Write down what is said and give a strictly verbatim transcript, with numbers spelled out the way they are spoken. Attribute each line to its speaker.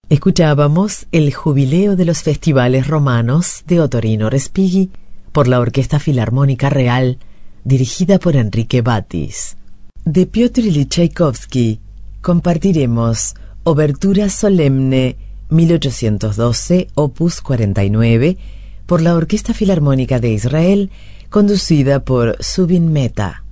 Speaker 1: Escuchábamos el Jubileo de los Festivales Romanos de Ottorino Respighi por la Orquesta Filarmónica Real, dirigida por Enrique Batis. De Piotr Ilich Tchaikovsky compartiremos Obertura Solemne mil ochocientos doce, opus cuarenta y nueve, por la Orquesta Filarmónica de Israel, conducida por Zubin Mehta.